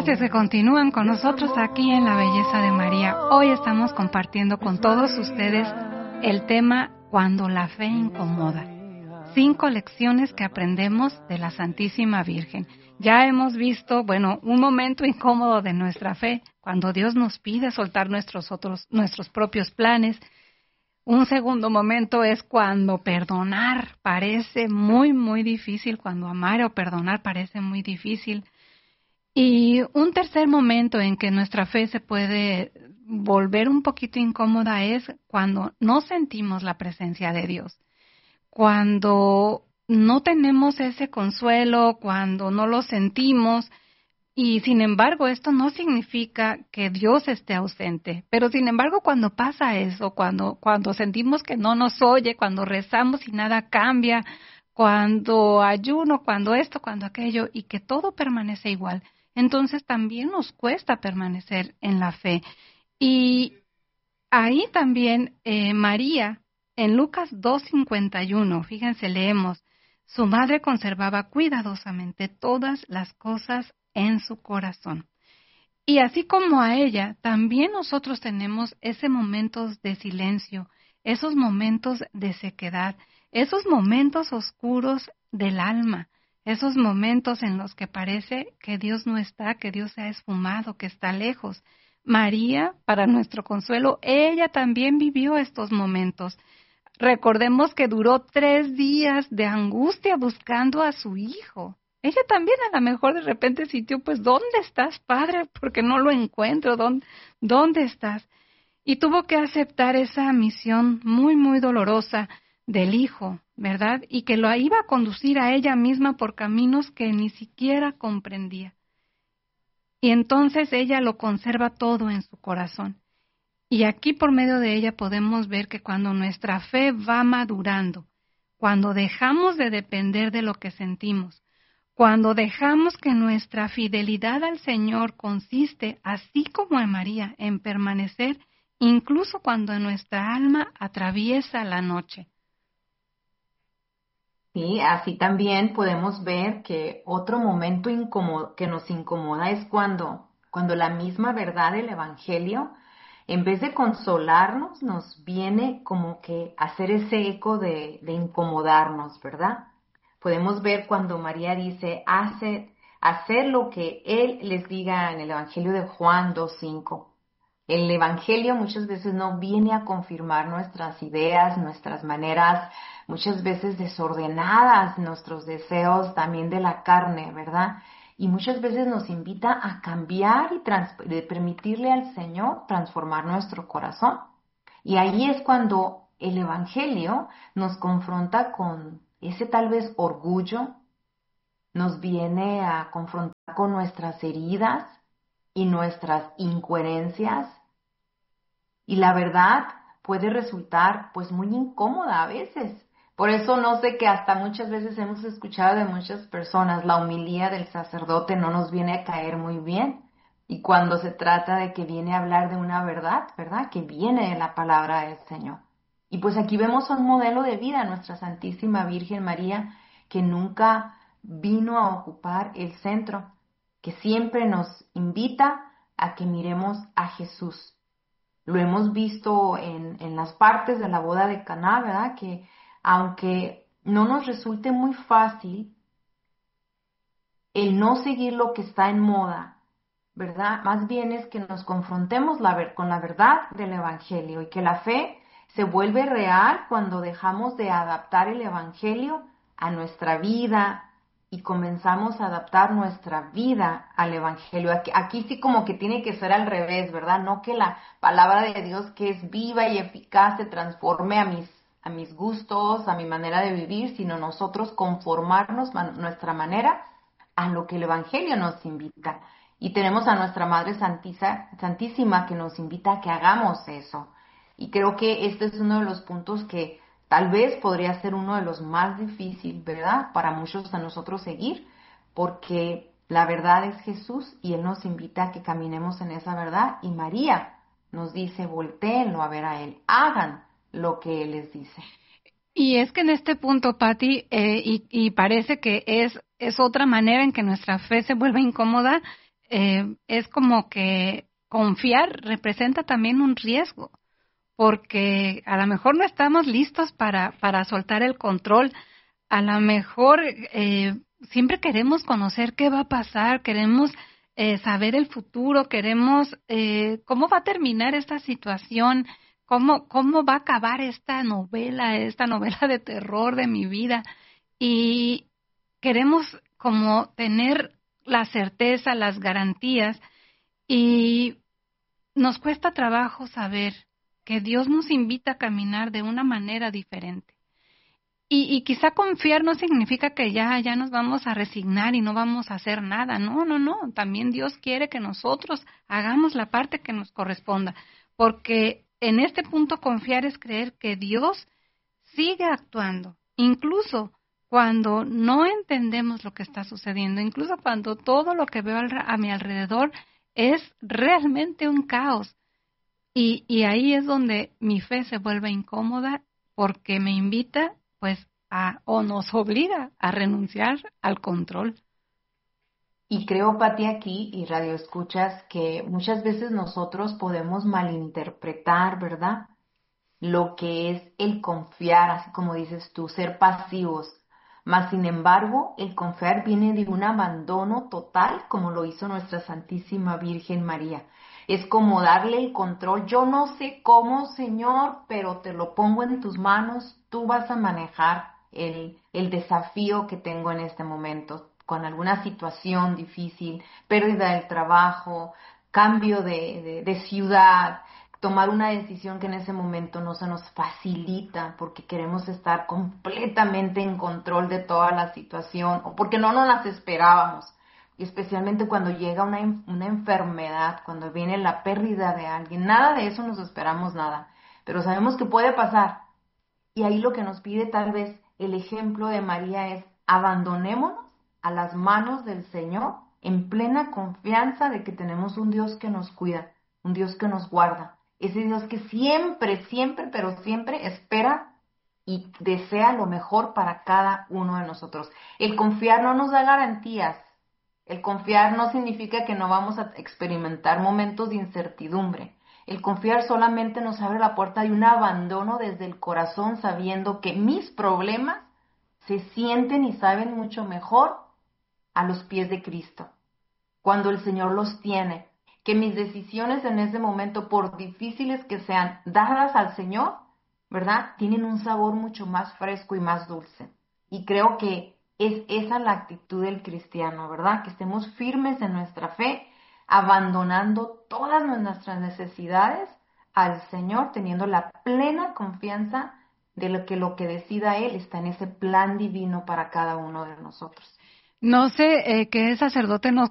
Gracias que continúan con nosotros aquí en La Belleza de María. Hoy estamos compartiendo con todos ustedes el tema Cuando la fe incomoda. 5 lecciones que aprendemos de la Santísima Virgen. Ya hemos visto, un momento incómodo de nuestra fe, cuando Dios nos pide soltar nuestros propios planes. Un segundo momento es cuando perdonar parece muy, muy difícil, cuando amar o perdonar parece muy difícil. Y un tercer momento en que nuestra fe se puede volver un poquito incómoda es cuando no sentimos la presencia de Dios, cuando no tenemos ese consuelo, cuando no lo sentimos. Y sin embargo, esto no significa que Dios esté ausente. Pero sin embargo, cuando pasa eso, cuando sentimos que no nos oye, cuando rezamos y nada cambia, cuando ayuno, cuando esto, cuando aquello, y que todo permanece igual, entonces también nos cuesta permanecer en la fe. Y ahí también María, en Lucas 2:51, fíjense, leemos, su madre conservaba cuidadosamente todas las cosas en su corazón. Y así como a ella, también nosotros tenemos esos momentos de silencio, esos momentos de sequedad, esos momentos oscuros del alma, esos momentos en los que parece que Dios no está, que Dios se ha esfumado, que está lejos. María, para nuestro consuelo, ella también vivió estos momentos. Recordemos que duró 3 días de angustia buscando a su hijo. Ella también a lo mejor de repente sintió, pues, ¿dónde estás, Padre? Porque no lo encuentro, ¿dónde estás? Y tuvo que aceptar esa misión muy, muy dolorosa del hijo, ¿verdad? Y que lo iba a conducir a ella misma por caminos que ni siquiera comprendía. Y entonces ella lo conserva todo en su corazón. Y aquí por medio de ella podemos ver que cuando nuestra fe va madurando, cuando dejamos de depender de lo que sentimos, cuando dejamos que nuestra fidelidad al Señor consiste, así como en María, en permanecer incluso cuando nuestra alma atraviesa la noche. Sí, así también podemos ver que otro momento que nos incomoda es cuando la misma verdad del Evangelio, en vez de consolarnos, nos viene como que hacer ese eco de incomodarnos, ¿verdad? Podemos ver cuando María dice, hacer lo que Él les diga en el Evangelio de Juan 2:5. El Evangelio muchas veces no viene a confirmar nuestras ideas, nuestras maneras, muchas veces desordenadas, nuestros deseos también de la carne, ¿verdad? Y muchas veces nos invita a cambiar y de permitirle al Señor transformar nuestro corazón. Y ahí es cuando el Evangelio nos confronta con ese tal vez orgullo, nos viene a confrontar con nuestras heridas y nuestras incoherencias. Y la verdad puede resultar pues muy incómoda a veces. Por eso no sé que hasta muchas veces hemos escuchado de muchas personas, la homilía del sacerdote no nos viene a caer muy bien. Y cuando se trata de que viene a hablar de una verdad, ¿verdad? Que viene de la palabra del Señor. Y pues aquí vemos un modelo de vida, nuestra Santísima Virgen María, que nunca vino a ocupar el centro, que siempre nos invita a que miremos a Jesús. Lo hemos visto en las partes de la boda de Caná, ¿verdad? Que aunque no nos resulte muy fácil el no seguir lo que está en moda, ¿verdad? Más bien es que nos confrontemos con la verdad del Evangelio y que la fe se vuelve real cuando dejamos de adaptar el Evangelio a nuestra vida y comenzamos a adaptar nuestra vida al Evangelio. Aquí sí como que tiene que ser al revés, ¿verdad? No que la palabra de Dios, que es viva y eficaz, se transforme a mis gustos, a mi manera de vivir, sino nosotros conformarnos nuestra manera a lo que el Evangelio nos invita. Y tenemos a nuestra Madre Santísima que nos invita a que hagamos eso. Y creo que este es uno de los puntos que tal vez podría ser uno de los más difíciles, ¿verdad? Para muchos de nosotros seguir, porque la verdad es Jesús y Él nos invita a que caminemos en esa verdad. Y María nos dice, voltéenlo a ver a Él, hagan lo que Él les dice. Y es que en este punto, Patti, y parece que es otra manera en que nuestra fe se vuelve incómoda, es como que confiar representa también un riesgo, porque a lo mejor no estamos listos para soltar el control. A lo mejor siempre queremos conocer qué va a pasar, queremos saber el futuro, queremos cómo va a terminar esta situación, cómo va a acabar esta novela de terror de mi vida. Y queremos como tener la certeza, las garantías, y nos cuesta trabajo saber que Dios nos invita a caminar de una manera diferente. Y quizá confiar no significa que ya nos vamos a resignar y no vamos a hacer nada. No, no, no. También Dios quiere que nosotros hagamos la parte que nos corresponda. Porque en este punto confiar es creer que Dios sigue actuando. Incluso cuando no entendemos lo que está sucediendo, incluso cuando todo lo que veo a mi alrededor es realmente un caos. Y ahí es donde mi fe se vuelve incómoda porque me invita, pues, o nos obliga a renunciar al control. Y creo, Pati, aquí y Radio Escuchas, que muchas veces nosotros podemos malinterpretar, ¿verdad? Lo que es el confiar, así como dices tú, ser pasivos. Mas, sin embargo, el confiar viene de un abandono total, como lo hizo nuestra Santísima Virgen María. Es como darle el control. Yo no sé cómo, Señor, pero te lo pongo en tus manos. Tú vas a manejar el desafío que tengo en este momento, con alguna situación difícil, pérdida del trabajo, cambio de ciudad, tomar una decisión que en ese momento no se nos facilita porque queremos estar completamente en control de toda la situación o porque no nos las esperábamos. Y especialmente cuando llega una enfermedad, cuando viene la pérdida de alguien, nada de eso nos esperamos nada, pero sabemos que puede pasar. Y ahí lo que nos pide tal vez el ejemplo de María es abandonémonos a las manos del Señor en plena confianza de que tenemos un Dios que nos cuida, un Dios que nos guarda, ese Dios que siempre, siempre, pero siempre espera y desea lo mejor para cada uno de nosotros. El confiar no nos da garantías. El confiar no significa que no vamos a experimentar momentos de incertidumbre. El confiar solamente nos abre la puerta de un abandono desde el corazón, sabiendo que mis problemas se sienten y saben mucho mejor a los pies de Cristo, cuando el Señor los tiene, que mis decisiones en ese momento, por difíciles que sean, dadas al Señor, ¿verdad? Tienen un sabor mucho más fresco y más dulce. Y creo que es esa la actitud del cristiano, ¿verdad? Que estemos firmes en nuestra fe, abandonando todas nuestras necesidades al Señor, teniendo la plena confianza de lo que decida Él está en ese plan divino para cada uno de nosotros. No sé qué sacerdote nos